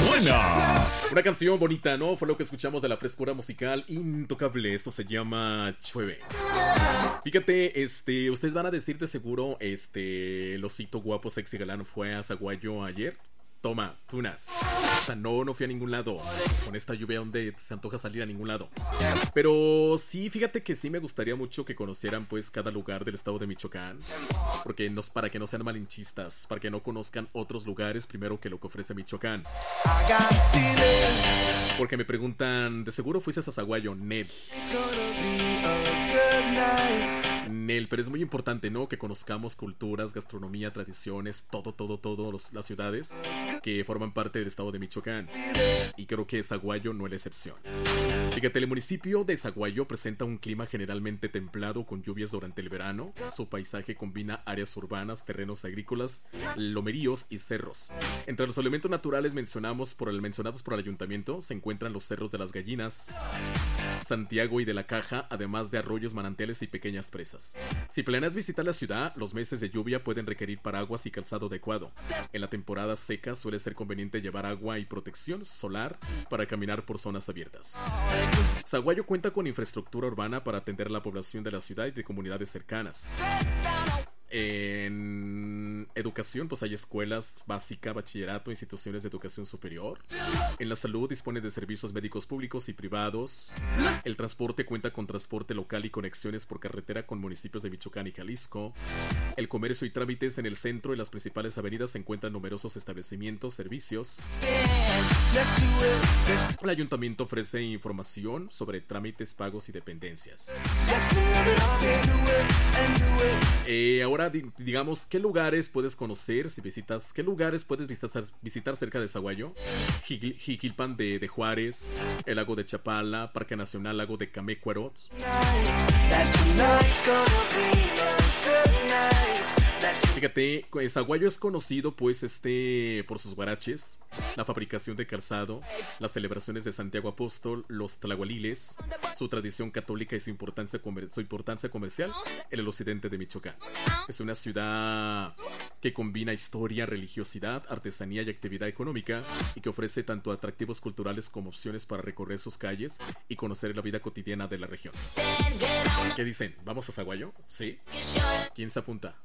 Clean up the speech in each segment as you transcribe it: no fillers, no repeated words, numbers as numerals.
buena. Una canción bonita, ¿no? Fue lo que escuchamos de la frescura musical intocable. Esto se llama Llueve. Fíjate, ustedes van a decirte seguro, el osito guapo, sexy galán fue a Zaguayo ayer. Toma, tunas. O sea, no fui a ningún lado. Con esta lluvia, donde se antoja salir a ningún lado. Pero sí, fíjate que sí me gustaría mucho que conocieran pues cada lugar del estado de Michoacán. Porque para que no sean malinchistas, para que no conozcan otros lugares primero que lo que ofrece Michoacán. Porque me preguntan, ¿de seguro fuiste a Zaguayo? Nel. Nel, pero es muy importante, ¿no? Que conozcamos culturas, gastronomía, tradiciones, todo las ciudades que forman parte del estado de Michoacán. Y creo que Zaguayo no es la excepción. Fíjate, el municipio de Zaguayo presenta un clima generalmente templado con lluvias durante el verano. Su paisaje combina áreas urbanas, terrenos agrícolas, lomeríos y cerros. Entre los elementos naturales mencionados por el ayuntamiento se encuentran los cerros de las Gallinas, Santiago y de la Caja, además de arroyos, manantiales y pequeñas presas. Si planeas visitar la ciudad, los meses de lluvia pueden requerir paraguas y calzado adecuado. En la temporada seca suele ser conveniente llevar agua y protección solar para caminar por zonas abiertas. Zaguayo cuenta con infraestructura urbana para atender la población de la ciudad y de comunidades cercanas. En educación, pues hay escuelas básica, bachillerato, instituciones de educación superior. En la salud dispone de servicios médicos públicos y privados. El transporte cuenta con transporte local y conexiones por carretera con municipios de Michoacán y Jalisco. El comercio y trámites en el centro y las principales avenidas se encuentran numerosos establecimientos, servicios. El ayuntamiento ofrece información sobre trámites, pagos y dependencias. Ahora digamos, ¿qué lugares puedes conocer si visitas? ¿Qué lugares puedes visitar cerca de Zaguayo? Jiquilpan de Juárez, el lago de Chapala, Parque Nacional Lago de Camécuaro. Fíjate, Zaguayo es conocido pues por sus guaraches, la fabricación de calzado, las celebraciones de Santiago Apóstol, los tlahualiles, su tradición católica y su importancia comercial en el occidente de Michoacán. Es una ciudad que combina historia, religiosidad, artesanía y actividad económica y que ofrece tanto atractivos culturales como opciones para recorrer sus calles y conocer la vida cotidiana de la región. ¿Qué dicen? ¿Vamos a Zaguayo? ¿Sí? ¿Quién se apunta?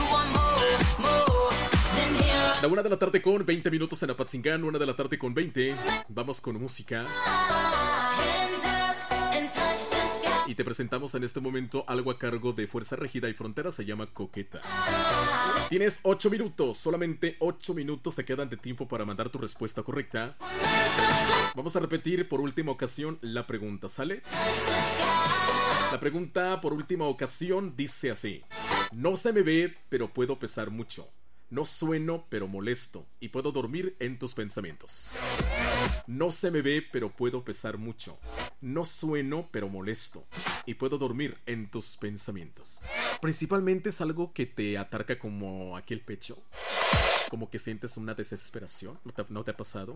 La 1 de la tarde con 20 minutos en Apatzingán, 1 de la tarde con 20. Vamos con música. Y te presentamos en este momento algo a cargo de Fuerza Régida y Frontera, se llama Coqueta. Tienes 8 minutos, solamente 8 minutos te quedan de tiempo para mandar tu respuesta correcta. Vamos a repetir por última ocasión la pregunta, ¿sale? La pregunta por última ocasión dice así: no se me ve, pero puedo pesar mucho. No sueno, pero molesto. Y puedo dormir en tus pensamientos. No se me ve, pero puedo pesar mucho. No sueno, pero molesto. Y puedo dormir en tus pensamientos. Principalmente es algo que te atarca como aquí el pecho. Como que sientes una desesperación. ¿No te ha pasado?